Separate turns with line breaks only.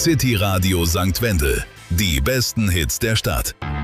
City Radio St. Wendel. Die besten Hits der Stadt.